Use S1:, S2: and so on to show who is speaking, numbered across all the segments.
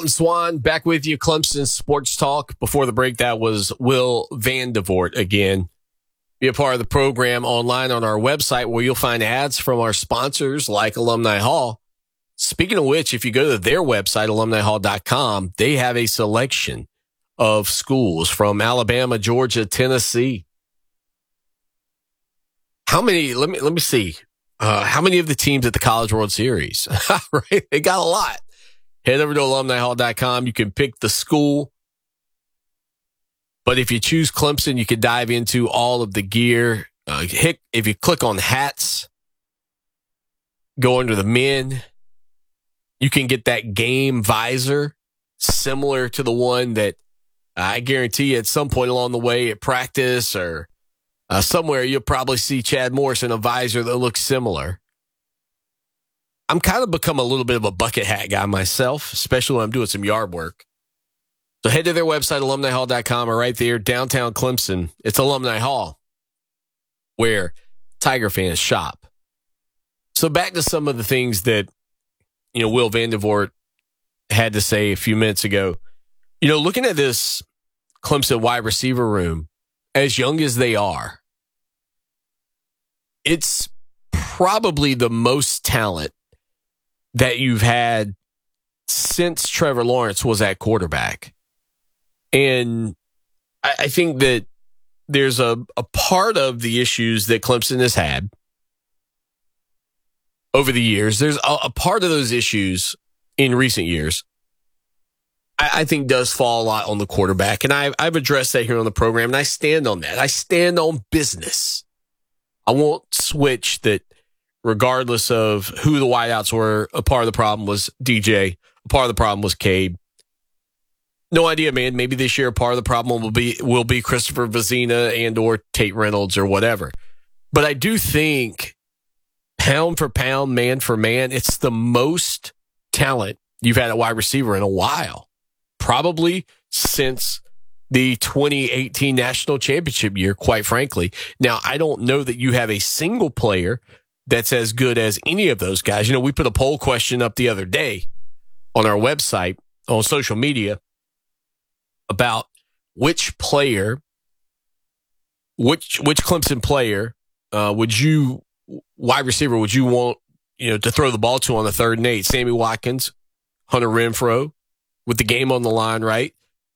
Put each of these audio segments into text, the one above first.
S1: Dalton Swan back with you, Clemson Sports Talk. Before the break, that was Will Vandevort again. Be a part of the program online on our website where you'll find ads from our sponsors like Alumni Hall. Speaking of which, if you go to their website, alumnihall.com, they have a selection of schools from Alabama, Georgia, Tennessee. How many, let me see, how many of the teams at the College World Series? Right? They got a lot. Head over to alumnihall.com. You can pick the school. But if you choose Clemson, you can dive into all of the gear. If you click on hats, go under the men, you can get that game visor similar to the one that I guarantee you at some point along the way at practice or somewhere you'll probably see Chad Morris in a visor that looks similar. I'm kind of become a little bit of a bucket hat guy myself, especially when I'm doing some yard work. So head to their website, alumnihall.com, or right there, downtown Clemson. It's Alumni Hall, where Tiger fans shop. So back to some of the things that, Will Vandevort had to say a few minutes ago. Looking at this Clemson wide receiver room, as young as they are, it's probably the most talent that you've had since Trevor Lawrence was at quarterback. And I think that there's a part of the issues that Clemson has had over the years. There's a part of those issues in recent years I think does fall a lot on the quarterback. And I've addressed that here on the program, and I stand on that. I stand on business. I won't switch that. Regardless of who the wideouts were, a part of the problem was DJ. A part of the problem was Cade. No idea, man. Maybe this year a part of the problem will be Christopher Vazina and or Tate Reynolds or whatever. But I do think pound for pound, man for man, it's the most talent you've had at wide receiver in a while. Probably since the 2018 National Championship year, quite frankly. Now, I don't know that you have a single player that's as good as any of those guys. We put a poll question up the other day on our website, on social media, about which Clemson player wide receiver would you want, to throw the ball to on the 3rd and 8? Sammy Watkins, Hunter Renfrow, with the game on the line, right?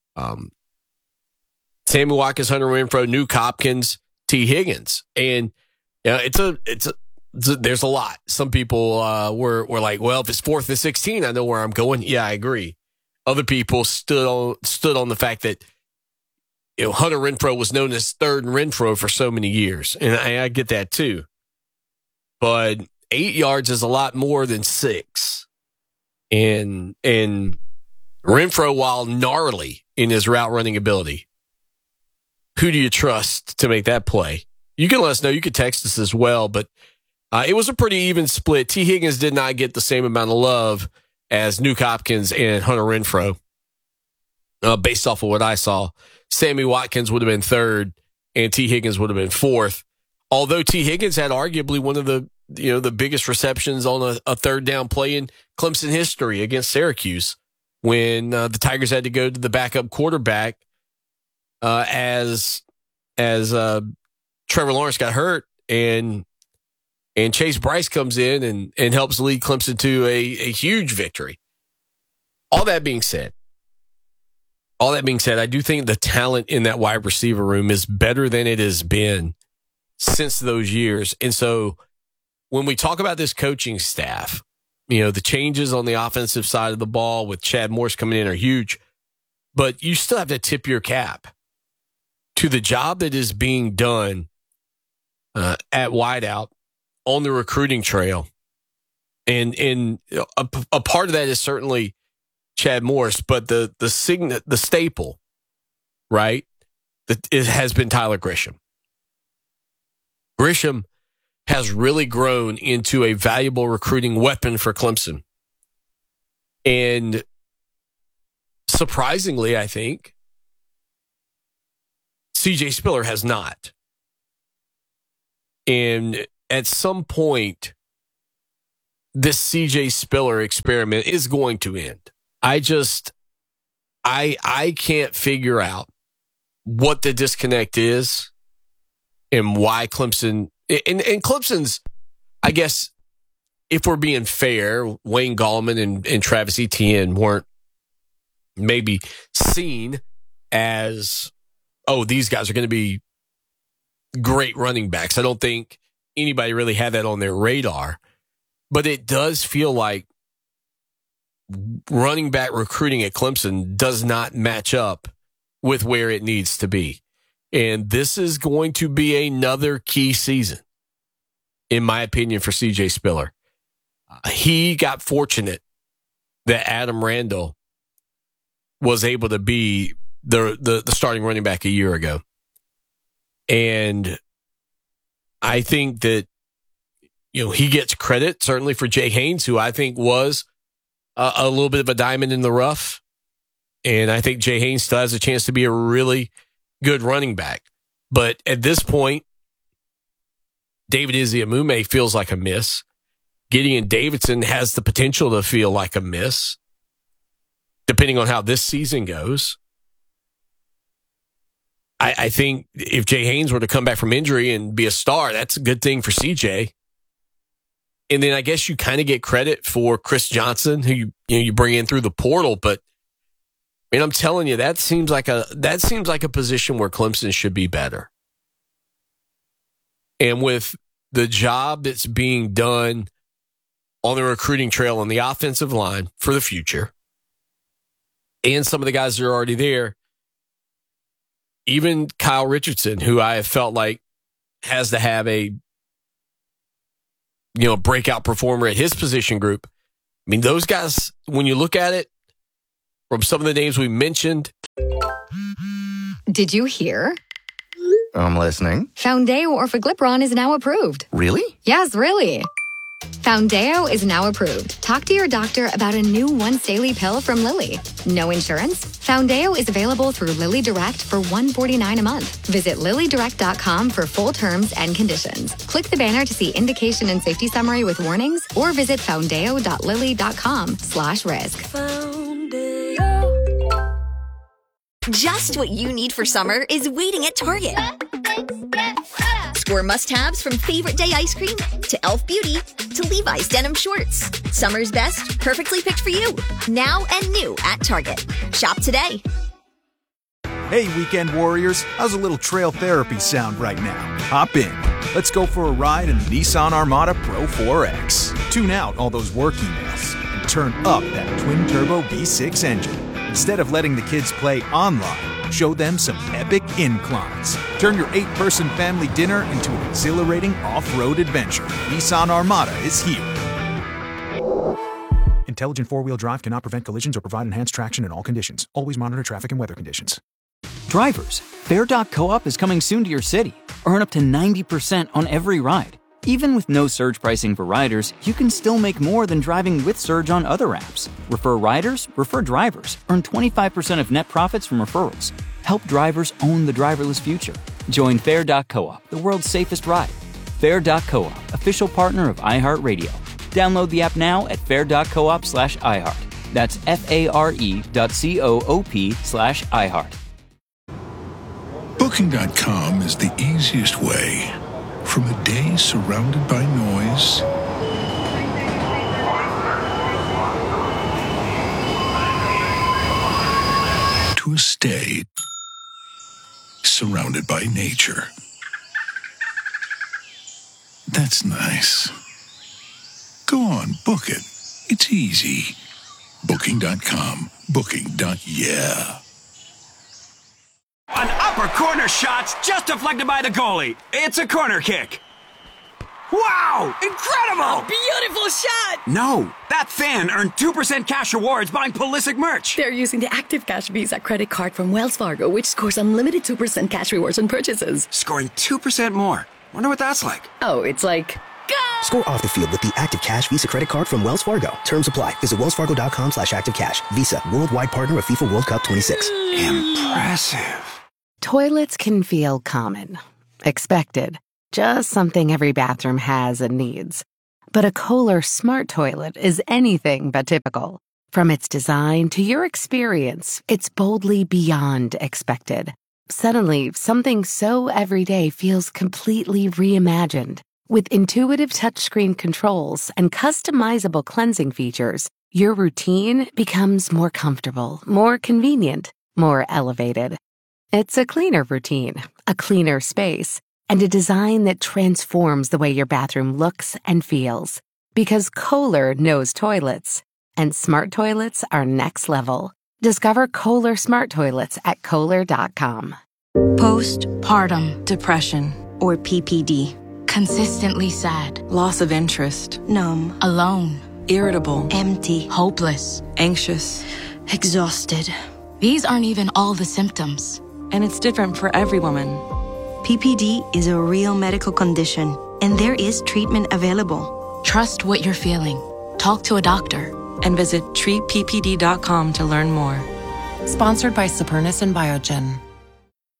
S1: Sammy Watkins, Hunter Renfrow, Nuke Hopkins, T. Higgins. And there's a lot. Some people were like, well, if it's 4th and 16, I know where I'm going. Yeah, I agree. Other people stood on the fact that Hunter Renfrow was known as 3rd and Renfrow for so many years, and I get that too. But 8 yards is a lot more than 6, and Renfrow, while gnarly in his route running ability, who do you trust to make that play? You can let us know. You can text us as well, but it was a pretty even split. T. Higgins did not get the same amount of love as Nuke Hopkins and Hunter Renfrow. Based off of what I saw, Sammy Watkins would have been 3rd and T. Higgins would have been 4th. Although T. Higgins had arguably one of the biggest receptions on a 3rd down play in Clemson history against Syracuse when the Tigers had to go to the backup quarterback as Trevor Lawrence got hurt and Chase Bryce comes in and helps lead Clemson to a huge victory. All that being said, I do think the talent in that wide receiver room is better than it has been since those years. And so when we talk about this coaching staff, the changes on the offensive side of the ball with Chad Morris coming in are huge, but you still have to tip your cap to the job that is being done at wideout on the recruiting trail. And a part of that is certainly Chad Morris, but the staple, right? It has been Tyler Grisham. Grisham has really grown into a valuable recruiting weapon for Clemson. And surprisingly, I think, CJ Spiller has not. And at some point, this CJ Spiller experiment is going to end. I I can't figure out what the disconnect is and why Clemson and Clemson's, I guess, if we're being fair, Wayne Gallman and Travis Etienne weren't maybe seen as, oh, these guys are going to be great running backs. I don't think anybody really had that on their radar. But it does feel like running back recruiting at Clemson does not match up with where it needs to be. And this is going to be another key season, in my opinion, for C.J. Spiller. He got fortunate that Adam Randall was able to be the starting running back a year ago. And I think that, he gets credit, certainly, for Jay Haynes, who I think was a little bit of a diamond in the rough. And I think Jay Haynes still has a chance to be a really good running back. But at this point, David Iziamume feels like a miss. Gideon Davidson has the potential to feel like a miss, depending on how this season goes. I think if Jay Haynes were to come back from injury and be a star, that's a good thing for CJ. And then I guess you kind of get credit for Chris Johnson, who you bring in through the portal. But I'm telling you, that seems like a position where Clemson should be better. And with the job that's being done on the recruiting trail on the offensive line for the future, and some of the guys that are already there, even Kyle Richardson, who I have felt like has to have a breakout performer at his position group. Those guys, when you look at it, from some of the names we mentioned.
S2: Did you hear?
S3: I'm listening.
S2: Foundeo Orforglipron is now approved.
S3: Really?
S2: Yes, really. Foundeo is now approved. Talk to your doctor about a new once-daily pill from Lilly. No insurance? Foundeo is available through Lilly Direct for $149 a month. Visit LillyDirect.com for full terms and conditions. Click the banner to see indication and safety summary with warnings, or visit foundeo.lilly.com/risk.
S4: Just what you need for summer is waiting at Target. Score must-haves from Favorite Day ice cream to Elf Beauty to Levi's denim shorts. Summer's best, perfectly picked for you. Now and new at Target. Shop today.
S5: Hey, weekend warriors. How's a little trail therapy sound right now? Hop in. Let's go for a ride in the Nissan Armada Pro 4X. Tune out all those work emails and turn up that twin-turbo V6 engine. Instead of letting the kids play online, show them some epic inclines. Turn your 8-person family dinner into an exhilarating off-road adventure. Nissan Armada is here. Intelligent four-wheel drive cannot prevent collisions or provide enhanced traction in all conditions. Always monitor traffic and weather conditions.
S6: Drivers, Fair.coop is coming soon to your city. Earn up to 90% on every ride. Even with no surge pricing for riders, you can still make more than driving with Surge on other apps. Refer riders, refer drivers. Earn 25% of net profits from referrals. Help drivers own the driverless future. Join Fair.coop, the world's safest ride. Fair.coop, official partner of iHeartRadio. Download the app now at fair.coop/iHeart. That's FARE.coop/iHeart.
S7: Booking.com is the easiest way. From a day surrounded by noise to a stay surrounded by nature. That's nice. Go on, book it. It's easy. Booking.com. Booking.yeah.
S8: An upper corner shot's just deflected by the goalie. It's a corner kick. Wow! Incredible!
S9: A beautiful shot!
S8: No, that fan earned 2% cash rewards buying Pulisic merch.
S9: They're using the Active Cash Visa credit card from Wells Fargo, which scores unlimited 2% cash rewards on purchases.
S8: Scoring 2% more. Wonder what that's like.
S9: Oh, it's like... Go!
S10: Score off the field with the Active Cash Visa credit card from Wells Fargo. Terms apply. Visit wellsfargo.com/activecash. Visa, worldwide partner of FIFA World Cup 26.
S8: Impressive.
S11: Toilets can feel common, expected, just something every bathroom has and needs. But a Kohler smart toilet is anything but typical. From its design to your experience, it's boldly beyond expected. Suddenly, something so everyday feels completely reimagined. With intuitive touchscreen controls and customizable cleansing features, your routine becomes more comfortable, more convenient, more elevated. It's a cleaner routine, a cleaner space, and a design that transforms the way your bathroom looks and feels. Because Kohler knows toilets. And smart toilets are next level. Discover Kohler smart toilets at Kohler.com.
S12: Postpartum depression, or PPD. Consistently sad. Loss of interest. Numb. Alone. Irritable. Empty. Hopeless. Anxious. Exhausted. These aren't even all the symptoms. And it's different for every woman.
S13: PPD is a real medical condition, and there is treatment available.
S12: Trust what you're feeling. Talk to a doctor.
S14: And visit treatppd.com to learn more.
S15: Sponsored by Supernus and Biogen.